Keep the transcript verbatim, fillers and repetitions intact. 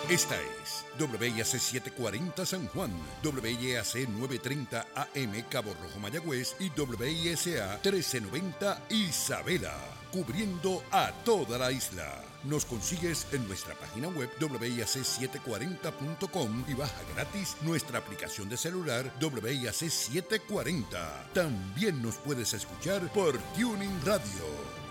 Esta es W I A C setecientos cuarenta San Juan, W I A C novecientos treinta A M Cabo Rojo Mayagüez y W I S A trece noventa Isabela, cubriendo a toda la isla. Nos consigues en nuestra página web W I A C setecientos cuarenta punto com y baja gratis nuestra aplicación de celular W I A C setecientos cuarenta. También nos puedes escuchar por Tuning Radio.